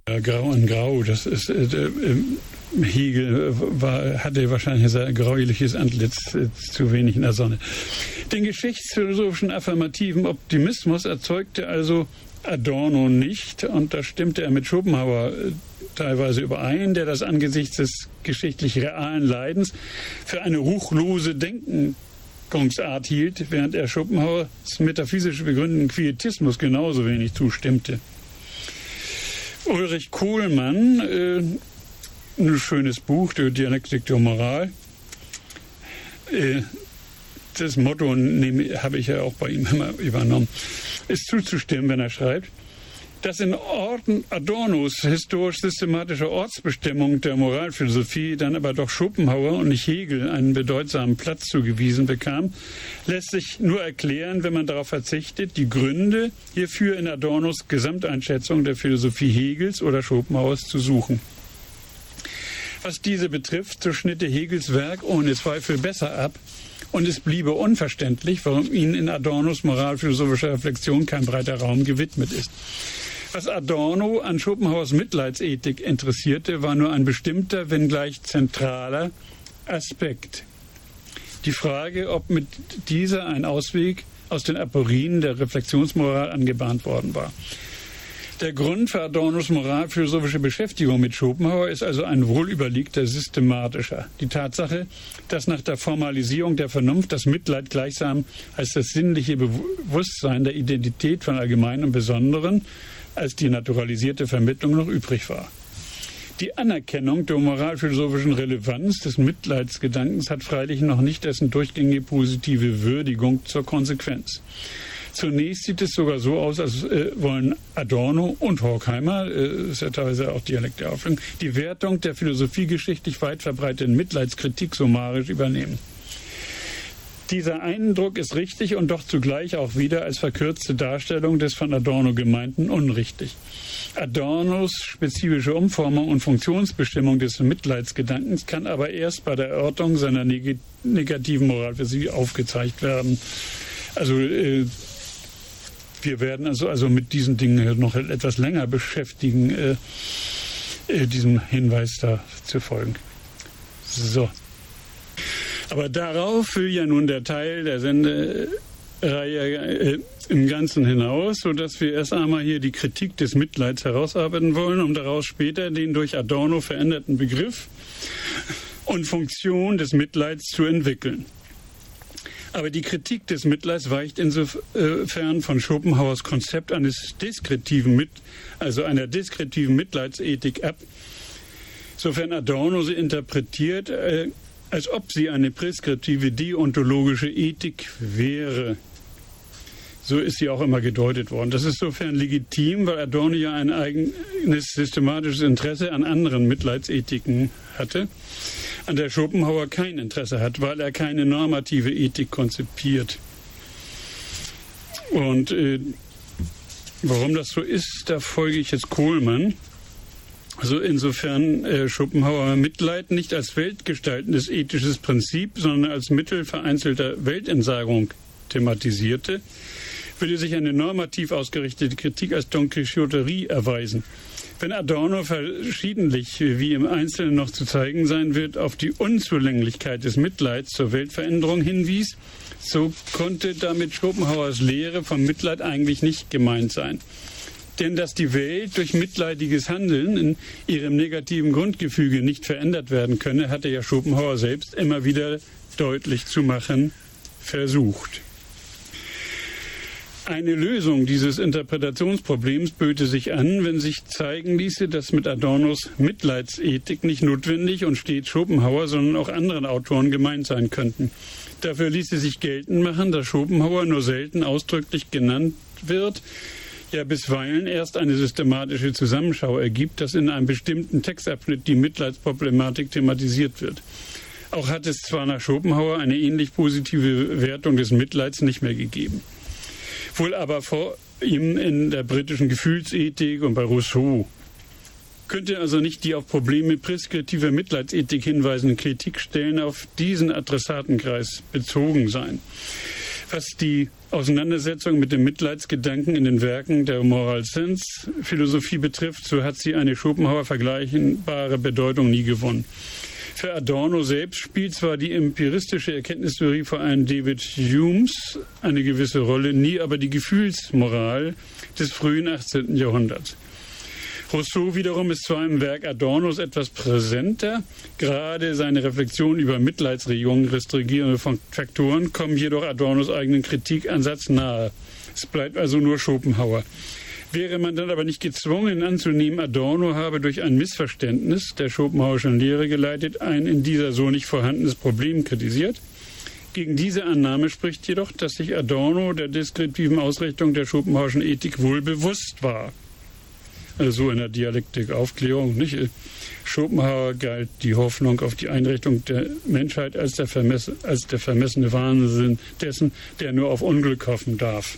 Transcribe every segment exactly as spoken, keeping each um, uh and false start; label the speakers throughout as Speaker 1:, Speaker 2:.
Speaker 1: Ja, Grau an Grau, das ist, äh, äh, Hegel war, hatte wahrscheinlich ein gräuliches Antlitz, äh, zu wenig in der Sonne. Den geschichtsphilosophischen affirmativen Optimismus erzeugte also Adorno nicht, und da stimmte er mit Schopenhauer äh, teilweise überein, der das angesichts des geschichtlich realen Leidens für eine ruchlose Denkungsart hielt, während er Schopenhauers metaphysisch begründeten Quietismus genauso wenig zustimmte. Ulrich Kohlmann, äh, ein schönes Buch, die Dialektik der Moral. Äh, das Motto habe ich ja auch bei ihm immer übernommen. Ist zuzustimmen, wenn er schreibt, dass in Orten Adornos historisch-systematische Ortsbestimmung der Moralphilosophie dann aber doch Schopenhauer und nicht Hegel einen bedeutsamen Platz zugewiesen bekam, lässt sich nur erklären, wenn man darauf verzichtet, die Gründe hierfür in Adornos Gesamteinschätzung der Philosophie Hegels oder Schopenhauers zu suchen. Was diese betrifft, so schnitte Hegels Werk ohne Zweifel besser ab, und es bliebe unverständlich, warum ihnen in Adornos moralphilosophischer Reflexion kein breiter Raum gewidmet ist. Was Adorno an Schopenhauers Mitleidsethik interessierte, war nur ein bestimmter, wenngleich zentraler Aspekt. Die Frage, ob mit dieser ein Ausweg aus den Aporien der Reflexionsmoral angebahnt worden war. Der Grund für Adornos moralphilosophische Beschäftigung mit Schopenhauer ist also ein wohlüberlegter systematischer. Die Tatsache, dass nach der Formalisierung der Vernunft das Mitleid gleichsam als das sinnliche Bewusstsein der Identität von Allgemeinen und Besonderen als die naturalisierte Vermittlung noch übrig war. Die Anerkennung der moralphilosophischen Relevanz des Mitleidsgedankens hat freilich noch nicht dessen durchgängige positive Würdigung zur Konsequenz. Zunächst sieht es sogar so aus, als äh, wollen Adorno und Horkheimer, äh, ist ja teilweise auch Dialekt der Auffassung, die Wertung der philosophiegeschichtlich weit verbreiteten Mitleidskritik summarisch übernehmen. Dieser Eindruck ist richtig und doch zugleich auch wieder als verkürzte Darstellung des von Adorno Gemeinten unrichtig. Adornos spezifische Umformung und Funktionsbestimmung des Mitleidsgedankens kann aber erst bei der Erörterung seiner neg- negativen Moralphilosophie aufgezeigt werden. Also äh, wir werden also, also mit diesen Dingen noch etwas länger beschäftigen, äh, äh, diesem Hinweis da zu folgen. So. Aber darauf will ja nun der Teil der Sendereihe äh, im Ganzen hinaus, sodass wir erst einmal hier die Kritik des Mitleids herausarbeiten wollen, um daraus später den durch Adorno veränderten Begriff und Funktion des Mitleids zu entwickeln. Aber die Kritik des Mitleids weicht insofern von Schopenhauers Konzept eines deskriptiven Mit, also einer deskriptiven Mitleidsethik ab, sofern Adorno sie interpretiert, äh, als ob sie eine präskriptive deontologische Ethik wäre. So ist sie auch immer gedeutet worden. Das ist insofern legitim, weil Adorno ja ein eigenes systematisches Interesse an anderen Mitleidsethiken hatte, an der Schopenhauer kein Interesse hat, weil er keine normative Ethik konzipiert. Und äh, warum das so ist, da folge ich jetzt Kohlmann. Also insofern äh, Schopenhauer Mitleid nicht als weltgestaltendes ethisches Prinzip, sondern als Mittel vereinzelter Weltentsagung thematisierte, würde sich eine normativ ausgerichtete Kritik als Don Quixoterie erweisen. Wenn Adorno verschiedentlich, wie im Einzelnen noch zu zeigen sein wird, auf die Unzulänglichkeit des Mitleids zur Weltveränderung hinwies, so konnte damit Schopenhauers Lehre vom Mitleid eigentlich nicht gemeint sein. Denn dass die Welt durch mitleidiges Handeln in ihrem negativen Grundgefüge nicht verändert werden könne, hatte ja Schopenhauer selbst immer wieder deutlich zu machen versucht. Eine Lösung dieses Interpretationsproblems böte sich an, wenn sich zeigen ließe, dass mit Adornos Mitleidsethik nicht notwendig und stets Schopenhauer, sondern auch anderen Autoren gemeint sein könnten. Dafür ließe sich geltend machen, dass Schopenhauer nur selten ausdrücklich genannt wird, ja bisweilen erst eine systematische Zusammenschau ergibt, dass in einem bestimmten Textabschnitt die Mitleidsproblematik thematisiert wird. Auch hat es zwar nach Schopenhauer eine ähnlich positive Wertung des Mitleids nicht mehr gegeben. Wohl aber vor ihm in der britischen Gefühlsethik und bei Rousseau. Könnte also nicht die auf Probleme präskriptiver Mitleidsethik hinweisende Kritikstellen auf diesen Adressatenkreis bezogen sein. Was die Auseinandersetzung mit dem Mitleidsgedanken in den Werken der Moral-Sense-Philosophie betrifft, so hat sie eine Schopenhauer vergleichbare Bedeutung nie gewonnen. Für Adorno selbst spielt zwar die empiristische Erkenntnistheorie, vor allem David Humes, eine gewisse Rolle, nie aber die Gefühlsmoral des frühen achtzehnten Jahrhunderts. Rousseau wiederum ist zwar im Werk Adornos etwas präsenter, gerade seine Reflexion über Mitleidsregungen, restringierende Faktoren kommen jedoch Adornos eigenen Kritikansatz nahe. Es bleibt also nur Schopenhauer. Wäre man dann aber nicht gezwungen anzunehmen, Adorno habe durch ein Missverständnis der Schopenhauerischen Lehre geleitet ein in dieser so nicht vorhandenes Problem kritisiert? Gegen diese Annahme spricht jedoch, dass sich Adorno der deskriptiven Ausrichtung der Schopenhauerischen Ethik wohl bewusst war. Also in der Dialektik Aufklärung, nicht? Schopenhauer galt die Hoffnung auf die Einrichtung der Menschheit als der, vermess als der vermessene Wahnsinn dessen, der nur auf Unglück hoffen darf.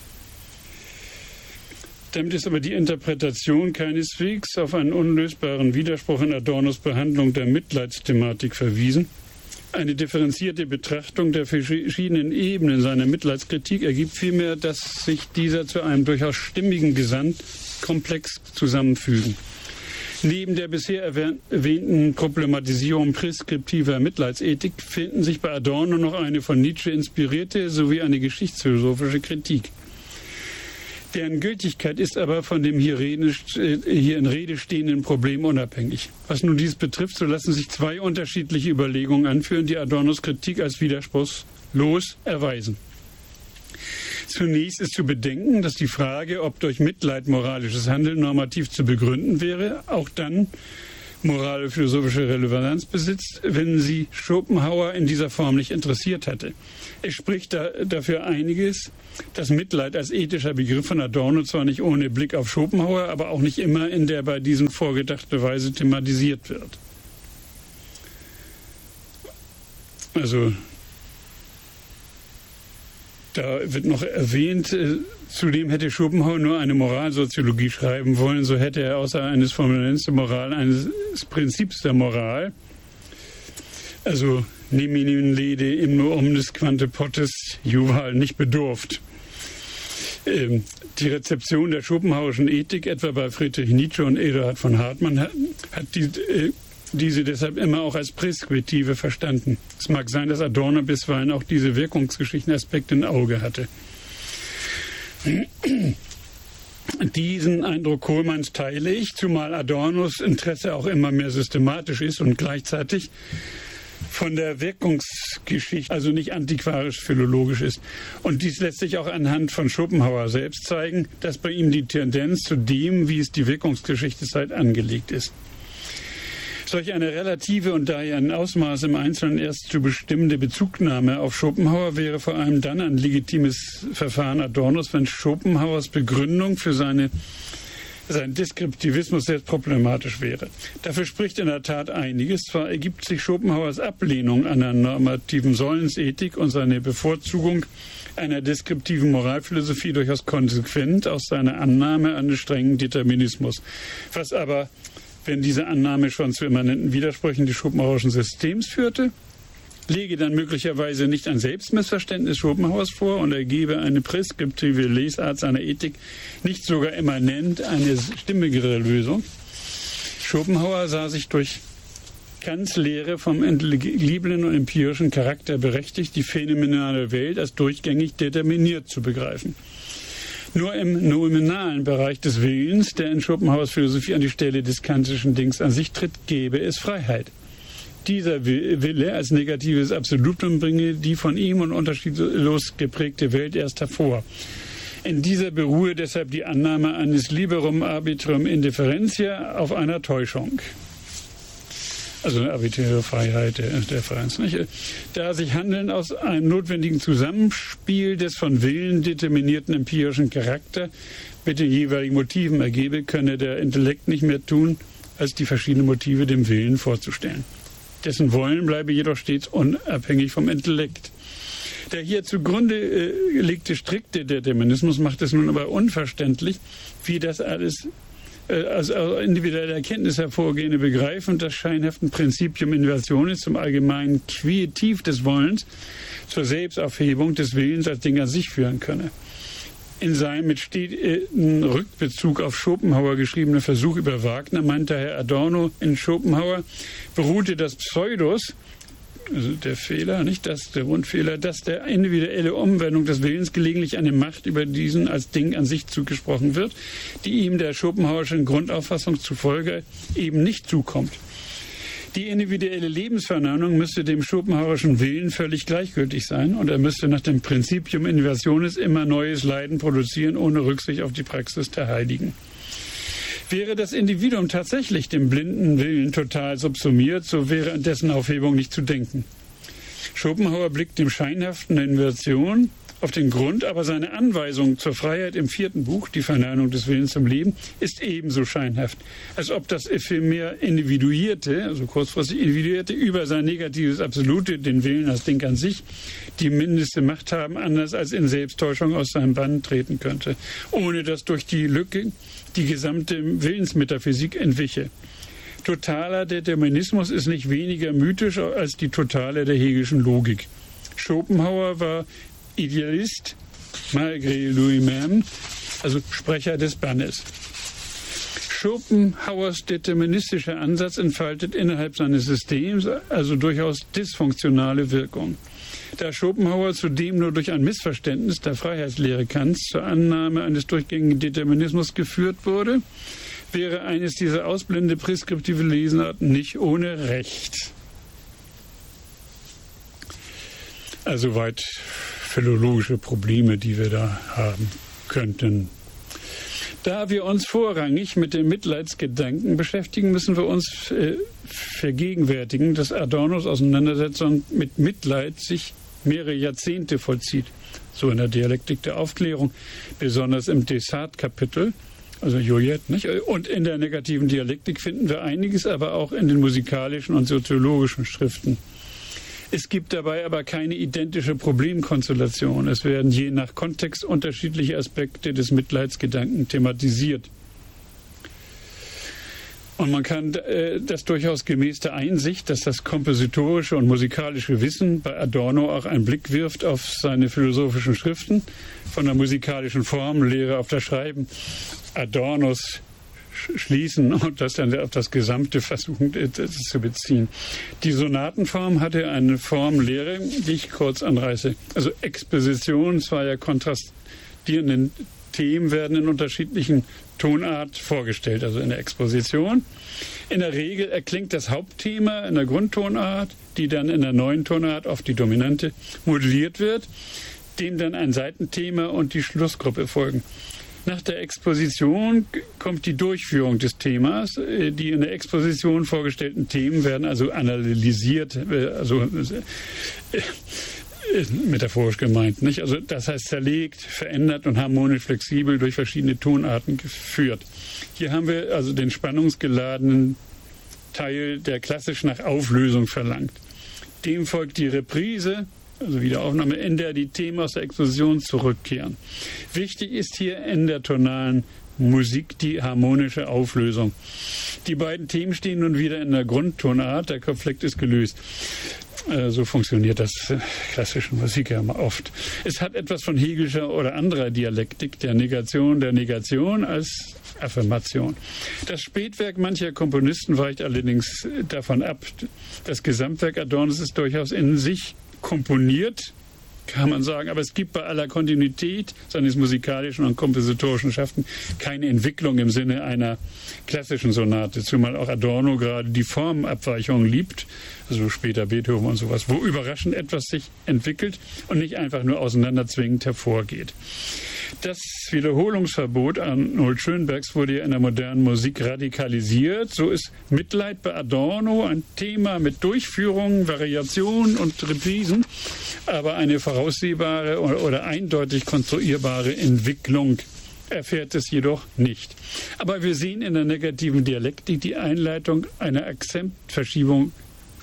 Speaker 1: Damit ist aber die Interpretation keineswegs auf einen unlösbaren Widerspruch in Adornos Behandlung der Mitleidsthematik verwiesen. Eine differenzierte Betrachtung der verschiedenen Ebenen seiner Mitleidskritik ergibt vielmehr, dass sich dieser zu einem durchaus stimmigen Gesamtkomplex zusammenfügen. Neben der bisher erwähnten Problematisierung preskriptiver Mitleidsethik finden sich bei Adorno noch eine von Nietzsche inspirierte sowie eine geschichtsphilosophische Kritik. Deren Gültigkeit ist aber von dem hier, Rede, hier in Rede stehenden Problem unabhängig. Was nun dies betrifft, so lassen sich zwei unterschiedliche Überlegungen anführen, die Adornos Kritik als widerspruchslos erweisen. Zunächst ist zu bedenken, dass die Frage, ob durch Mitleid moralisches Handeln normativ zu begründen wäre, auch dann moralisch-philosophische Relevanz besitzt, wenn sie Schopenhauer in dieser Form nicht interessiert hätte. Es spricht da, dafür einiges, dass Mitleid als ethischer Begriff von Adorno zwar nicht ohne Blick auf Schopenhauer, aber auch nicht immer in der bei diesem vorgedachten Weise thematisiert wird. Also da wird noch erwähnt, äh, zudem hätte Schopenhauer nur eine Moralsoziologie schreiben wollen, so hätte er außer eines Formulants der Moral eines Prinzips der Moral, also neminem lede imno omnis quante potes juval, nicht bedurft. Ähm, die Rezeption der Schopenhauerischen Ethik, etwa bei Friedrich Nietzsche und Eduard von Hartmann, hat, hat die, äh, diese deshalb immer auch als preskriptive verstanden. Es mag sein, dass Adorno bisweilen auch diese Wirkungsgeschichtenaspekte im Auge hatte. Diesen Eindruck Kohlmanns teile ich, zumal Adornos Interesse auch immer mehr systematisch ist und gleichzeitig von der Wirkungsgeschichte, also nicht antiquarisch-philologisch ist. Und dies lässt sich auch anhand von Schopenhauer selbst zeigen, dass bei ihm die Tendenz zu dem, wie es die Wirkungsgeschichte sei, angelegt ist. Solch eine relative und daher ein Ausmaß im Einzelnen erst zu bestimmende Bezugnahme auf Schopenhauer wäre vor allem dann ein legitimes Verfahren Adornos, wenn Schopenhauers Begründung für seine, seinen Deskriptivismus selbst problematisch wäre. Dafür spricht in der Tat einiges. Zwar ergibt sich Schopenhauers Ablehnung einer normativen Sollensethik und seine Bevorzugung einer deskriptiven Moralphilosophie durchaus konsequent aus seiner Annahme eines strengen Determinismus. Was aber, wenn diese Annahme schon zu immanenten Widersprüchen des Schopenhauerischen Systems führte, lege dann möglicherweise nicht ein Selbstmissverständnis Schopenhauers vor und ergebe eine preskriptive Lesart seiner Ethik nicht sogar immanent eine stimmigere Lösung. Schopenhauer sah sich durch Kants Lehre vom intelligiblen und empirischen Charakter berechtigt, die phänomenale Welt als durchgängig determiniert zu begreifen. Nur im nominalen Bereich des Willens, der in Schopenhauers Philosophie an die Stelle des kantischen Dings an sich tritt, gäbe es Freiheit. Dieser Wille als negatives Absolutum bringe die von ihm und unterschiedlos geprägte Welt erst hervor. In dieser beruhe deshalb die Annahme eines liberum arbitrum indifferentia auf einer Täuschung. Also eine arbiträre Freiheit der, der Freiheit. Nicht? Da sich Handeln aus einem notwendigen Zusammenspiel des von Willen determinierten empirischen Charakter mit den jeweiligen Motiven ergebe, könne der Intellekt nicht mehr tun, als die verschiedenen Motive dem Willen vorzustellen. Dessen Wollen bleibe jedoch stets unabhängig vom Intellekt. Der hier zugrunde äh, gelegte strikte Determinismus macht es nun aber unverständlich, wie das alles aus individueller Erkenntnis hervorgehende Begreifen des scheinhaften Prinzipium Inversionis zum allgemeinen Quietiv des Wollens zur Selbstaufhebung des Willens als Ding an sich führen könne. In seinem mit steten Rückbezug auf Schopenhauer geschriebenen Versuch über Wagner meinte Herr Adorno in Schopenhauer, beruhte das Pseudos, also der Fehler, nicht das, der Grundfehler, dass der individuelle Umwandlung des Willens gelegentlich eine Macht über diesen als Ding an sich zugesprochen wird, die ihm der schopenhauerischen Grundauffassung zufolge eben nicht zukommt. Die individuelle Lebensverneinung müsste dem schopenhauerischen Willen völlig gleichgültig sein und er müsste nach dem Principium Inversionis immer neues Leiden produzieren, ohne Rücksicht auf die Praxis der Heiligen. Wäre das Individuum tatsächlich dem blinden Willen total subsumiert, so wäre an dessen Aufhebung nicht zu denken. Schopenhauer blickt dem scheinhaften der Inversion auf den Grund, aber seine Anweisung zur Freiheit im vierten Buch, die Verneinung des Willens zum Leben, ist ebenso scheinhaft, als ob das ephemer Individuierte, also kurzfristig Individuierte, über sein negatives Absolute, den Willen als Ding an sich, die mindeste Macht haben, anders als in Selbsttäuschung aus seinem Bann treten könnte, ohne dass durch die Lücke die gesamte Willensmetaphysik entwiche. Totaler Determinismus ist nicht weniger mythisch als die Totale der Hegelischen Logik. Schopenhauer war Idealist, malgré lui-même, also Sprecher des Bannes. Schopenhauers deterministischer Ansatz entfaltet innerhalb seines Systems also durchaus dysfunktionale Wirkung. Da Schopenhauer zudem nur durch ein Missverständnis der Freiheitslehre Kants zur Annahme eines durchgängigen Determinismus geführt wurde, wäre eines dieser ausblendende preskriptive Lesenarten nicht ohne Recht. Also weit philologische Probleme, die wir da haben könnten. Da wir uns vorrangig mit dem Mitleidsgedanken beschäftigen, müssen wir uns äh, vergegenwärtigen, dass Adornos Auseinandersetzung mit Mitleid sich mehrere Jahrzehnte vollzieht. So in der Dialektik der Aufklärung, besonders im Descartes-Kapitel, also Joliet, nicht? Und in der negativen Dialektik finden wir einiges, aber auch in den musikalischen und soziologischen Schriften. Es gibt dabei aber keine identische Problemkonstellation. Es werden je nach Kontext unterschiedliche Aspekte des Mitleidsgedanken thematisiert. Und man kann äh, das durchaus gemäß der Einsicht, dass das kompositorische und musikalische Wissen bei Adorno auch einen Blick wirft auf seine philosophischen Schriften, von der musikalischen Formenlehre auf das Schreiben Adornos schließen und das dann auf das Gesamte versuchen das zu beziehen. Die Sonatenform hatte eine Formlehre, die ich kurz anreiße. Also Exposition zweier kontrastierenden Themen werden in unterschiedlichen Tonart vorgestellt, also in der Exposition. In der Regel erklingt das Hauptthema in der Grundtonart, die dann in der neuen Tonart auf die dominante modelliert wird, dem dann ein Seitenthema und die Schlussgruppe folgen. Nach der Exposition kommt die Durchführung des Themas. Die in der Exposition vorgestellten Themen werden also analysiert, also metaphorisch gemeint, nicht? Also das heißt zerlegt, verändert und harmonisch flexibel durch verschiedene Tonarten geführt. Hier haben wir also den spannungsgeladenen Teil, der klassisch nach Auflösung verlangt. Dem folgt die Reprise, also Wiederaufnahme, in der die Themen aus der Exposition zurückkehren. Wichtig ist hier in der tonalen Musik die harmonische Auflösung. Die beiden Themen stehen nun wieder in der Grundtonart, der Konflikt ist gelöst. Äh, so funktioniert das äh, klassische Musik ja immer oft. Es hat etwas von Hegelischer oder anderer Dialektik, der Negation der Negation als Affirmation. Das Spätwerk mancher Komponisten weicht allerdings davon ab. Das Gesamtwerk Adornos ist durchaus in sich komponiert, kann man sagen, aber es gibt bei aller Kontinuität seines musikalischen und kompositorischen Schaffens keine Entwicklung im Sinne einer klassischen Sonate, zumal auch Adorno gerade die Formenabweichungen liebt, also später Beethoven und sowas, wo überraschend etwas sich entwickelt und nicht einfach nur auseinanderzwingend hervorgeht. Das Wiederholungsverbot Arnold Schönbergs wurde ja in der modernen Musik radikalisiert. So ist Mitleid bei Adorno ein Thema mit Durchführungen, Variationen und Reprisen, aber eine voraussehbare oder, oder eindeutig konstruierbare Entwicklung erfährt es jedoch nicht. Aber wir sehen in der negativen Dialektik die Einleitung einer Akzentverschiebung,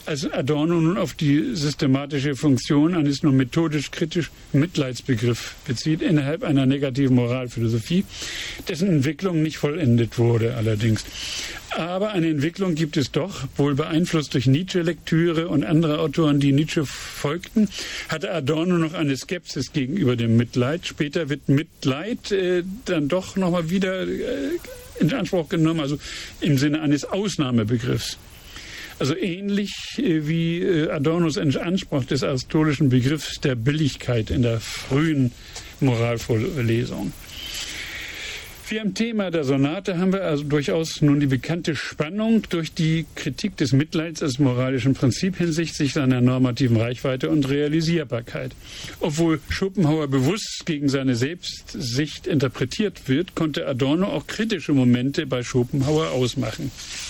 Speaker 1: Als Adorno nun auf die systematische Funktion eines nur methodisch kritisch Mitleidsbegriff bezieht innerhalb einer negativen Moralphilosophie, dessen Entwicklung nicht vollendet wurde allerdings. Aber eine Entwicklung gibt es doch, wohl beeinflusst durch Nietzsche-Lektüre und andere Autoren, die Nietzsche folgten, hatte Adorno noch eine Skepsis gegenüber dem Mitleid. Später wird Mitleid äh, dann doch nochmal wieder äh, in Anspruch genommen, also im Sinne eines Ausnahmebegriffs. Also ähnlich äh, wie äh, Adornos Anspruch des aristotelischen Begriffs der Billigkeit in der frühen Moralvorlesung. Wie am Thema der Sonate haben wir also durchaus nun die bekannte Spannung durch die Kritik des Mitleids als moralischen Prinzip hinsichtlich seiner normativen Reichweite und Realisierbarkeit. Obwohl Schopenhauer bewusst gegen seine Selbstsicht interpretiert wird, konnte Adorno auch kritische Momente bei Schopenhauer ausmachen.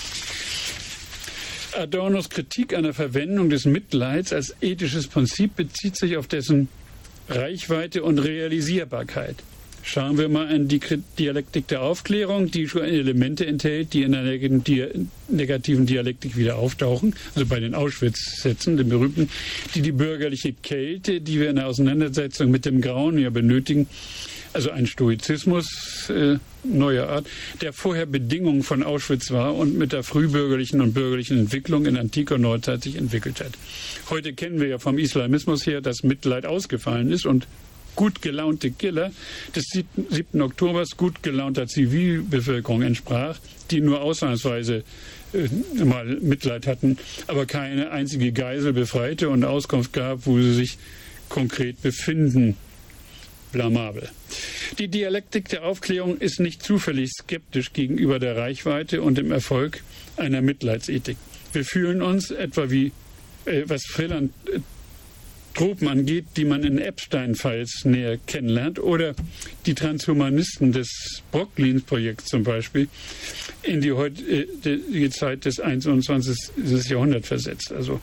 Speaker 1: Adornos Kritik einer Verwendung des Mitleids als ethisches Prinzip bezieht sich auf dessen Reichweite und Realisierbarkeit. Schauen wir mal in die Dialektik der Aufklärung, die schon Elemente enthält, die in der negativen Dialektik wieder auftauchen, also bei den Auschwitz-Sätzen, den berühmten, die die bürgerliche Kälte, die wir in der Auseinandersetzung mit dem Grauen ja benötigen, also ein Stoizismus äh, neuer Art, der vorher Bedingung von Auschwitz war und mit der frühbürgerlichen und bürgerlichen Entwicklung in antiker Neuzeit sich entwickelt hat. Heute kennen wir ja vom Islamismus her, dass Mitleid ausgefallen ist und gut gelaunte Killer des siebten Oktobers gut gelaunter Zivilbevölkerung entsprach, die nur ausnahmsweise äh, mal Mitleid hatten, aber keine einzige Geisel befreite und Auskunft gab, wo sie sich konkret befinden. Blamabel. Die Dialektik der Aufklärung ist nicht zufällig skeptisch gegenüber der Reichweite und dem Erfolg einer Mitleidsethik. Wir fühlen uns etwa wie, äh, was Philanthropie Tropen angeht, die man in Epstein-Files näher kennenlernt, oder die Transhumanisten des Brooklyn-Projekts zum Beispiel in die heutige Zeit des einundzwanzigsten Jahrhunderts versetzt. Also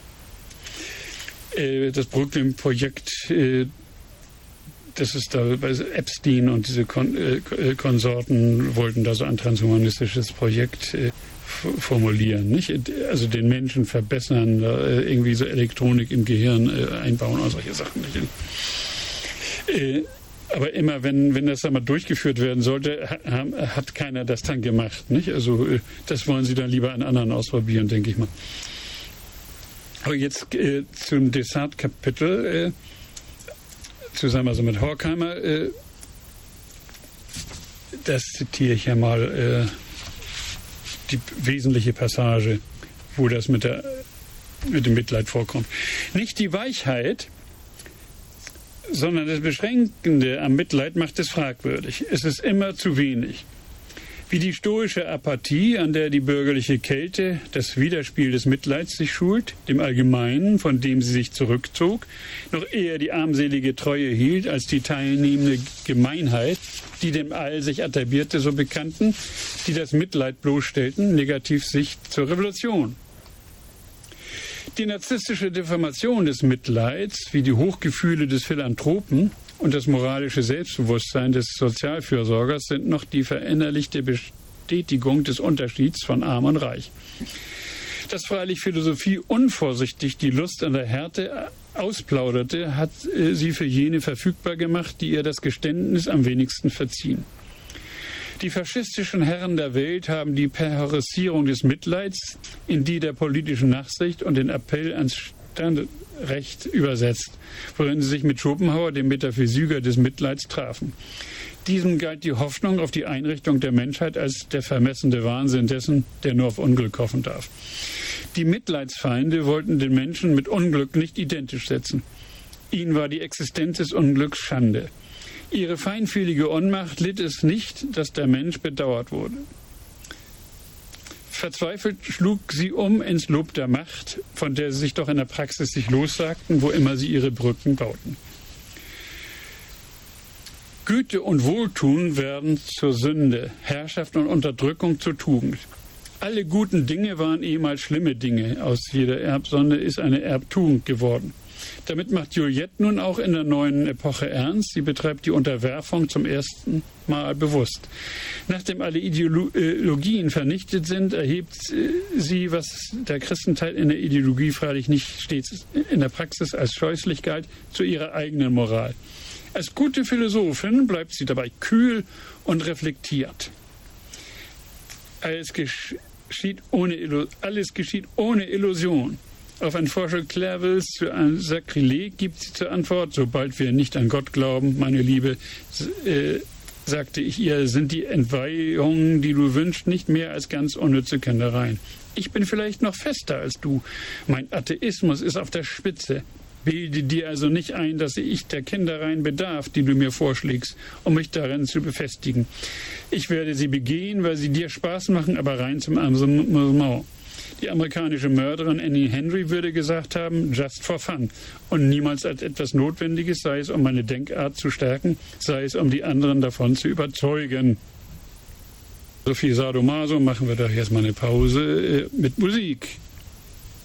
Speaker 1: äh, das Brooklyn-Projekt, äh, das ist da bei Epstein und diese Kon äh, Konsorten wollten da so ein transhumanistisches Projekt äh, formulieren, nicht? Also den Menschen verbessern, irgendwie so Elektronik im Gehirn einbauen und solche Sachen. Nicht? Aber immer, wenn, wenn das dann mal durchgeführt werden sollte, hat keiner das dann gemacht. Nicht? Also das wollen sie dann lieber an anderen ausprobieren, denke ich mal. Aber jetzt äh, zum Descartes-Kapitel, äh, zusammen also mit Horkheimer, äh, das zitiere ich ja mal, äh, die wesentliche Passage, wo das mit, der, mit dem Mitleid vorkommt. Nicht die Weichheit, sondern das Beschränkende am Mitleid macht es fragwürdig. Es ist immer zu wenig. Wie die stoische Apathie, an der die bürgerliche Kälte, das Widerspiel des Mitleids sich schult, dem Allgemeinen, von dem sie sich zurückzog, noch eher die armselige Treue hielt, als die teilnehmende Gemeinheit, die dem All sich attribuierte, so Bekannten, die das Mitleid bloßstellten, negativ sich zur Revolution. Die narzisstische Deformation des Mitleids, wie die Hochgefühle des Philanthropen und das moralische Selbstbewusstsein des Sozialfürsorgers sind noch die verinnerlichte Bestätigung des Unterschieds von Arm und Reich. Dass freilich Philosophie unvorsichtig die Lust an der Härte ausplauderte, hat äh, sie für jene verfügbar gemacht, die ihr das Geständnis am wenigsten verziehen. Die faschistischen Herren der Welt haben die Perhorisierung des Mitleids in die der politischen Nachsicht und den Appell ans Standrecht übersetzt, worin sie sich mit Schopenhauer, dem Metaphysiker des Mitleids, trafen. Diesem galt die Hoffnung auf die Einrichtung der Menschheit als der vermessene Wahnsinn dessen, der nur auf Unglück hoffen darf. Die Mitleidsfeinde wollten den Menschen mit Unglück nicht identisch setzen. Ihnen war die Existenz des Unglücks Schande. Ihre feinfühlige Ohnmacht litt es nicht, dass der Mensch bedauert wurde. Verzweifelt schlug sie um ins Lob der Macht, von der sie sich doch in der Praxis sich lossagten, wo immer sie ihre Brücken bauten. Güte und Wohltun werden zur Sünde, Herrschaft und Unterdrückung zur Tugend. Alle guten Dinge waren ehemals schlimme Dinge. Aus jeder Erbsonde ist eine Erbtugend geworden. Damit macht Juliette nun auch in der neuen Epoche ernst. Sie betreibt die Unterwerfung zum ersten Mal bewusst. Nachdem alle Ideologien vernichtet sind, erhebt sie, was der Christenteil in der Ideologie freilich nicht stets in der Praxis als scheußlich galt, zu ihrer eigenen Moral. Als gute Philosophin bleibt sie dabei kühl und reflektiert. Alles geschieht ohne, alles geschieht ohne Illusion. Auf einen Vorschlag Clervilles zu einem Sakrileg gibt sie zur Antwort: Sobald wir nicht an Gott glauben, meine Liebe, äh, sagte ich ihr, sind die Entweihungen, die du wünschst, nicht mehr als ganz unnütze Kindereien. Ich bin vielleicht noch fester als du. Mein Atheismus ist auf der Spitze. Bilde dir also nicht ein, dass ich der Kindereien bedarf, die du mir vorschlägst, um mich darin zu befestigen. Ich werde sie begehen, weil sie dir Spaß machen, aber rein zum Amüsement. Die amerikanische Mörderin Annie Henry würde gesagt haben, just for fun, und niemals als etwas Notwendiges, sei es um meine Denkart zu stärken, sei es um die anderen davon zu überzeugen. So viel Sadomaso, machen wir doch jetzt mal eine Pause äh, mit Musik.